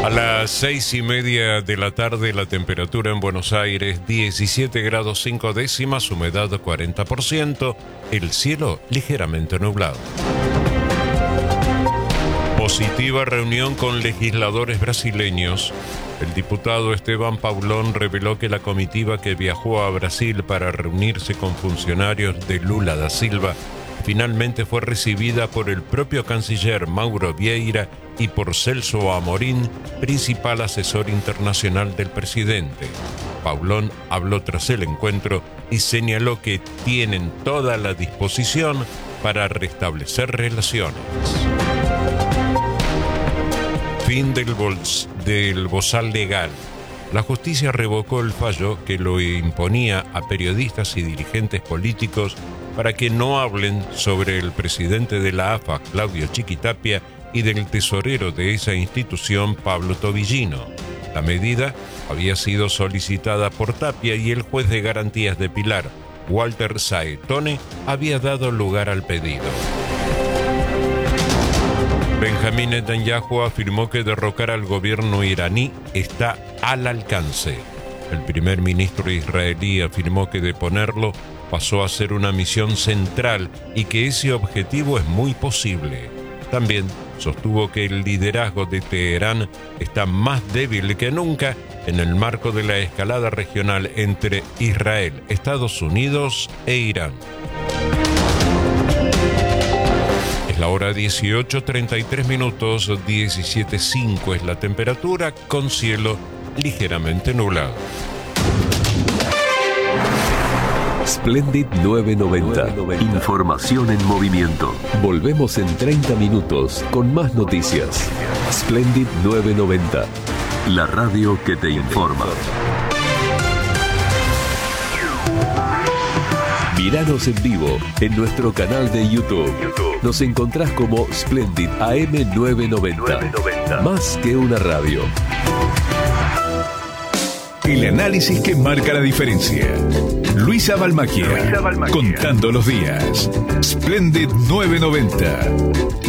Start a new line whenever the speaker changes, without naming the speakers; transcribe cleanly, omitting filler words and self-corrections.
A las 6:30 de la tarde, la temperatura en Buenos Aires 17 grados 5 décimas, humedad 40%, el cielo ligeramente nublado. Positiva reunión con legisladores brasileños. El diputado Esteban Paulón reveló que la comitiva que viajó a Brasil para reunirse con funcionarios de Lula da Silva finalmente fue recibida por el propio canciller Mauro Vieira y por Celso Amorim, principal asesor internacional del presidente. Paulón habló tras el encuentro y señaló que tienen toda la disposición para restablecer relaciones. Fin del bozal legal. La justicia revocó el fallo que lo imponía a periodistas y dirigentes políticos para que no hablen sobre el presidente de la AFA, Claudio Chiquitapia, y del tesorero de esa institución, Pablo Tobillino. La medida había sido solicitada por Tapia y el juez de garantías de Pilar, Walter Saetone, había dado lugar al pedido. Benjamín Netanyahu afirmó que derrocar al gobierno iraní está al alcance. El primer ministro israelí afirmó que deponerlo pasó a ser una misión central y que ese objetivo es muy posible. También sostuvo que el liderazgo de Teherán está más débil que nunca en el marco de la escalada regional entre Israel, Estados Unidos e Irán. Es la hora 18:33 minutos, 17:05 es la temperatura, con cielo ligeramente nublado.
Splendid 990. Información en movimiento. Volvemos en 30 minutos con más noticias. Splendid 990. La radio que te informa. Míranos en vivo en nuestro canal de YouTube. Nos encontrás como Splendid AM 990. Más que una radio.
El análisis que marca la diferencia. Luisa Balmacchia, contando los días. Splendid 990.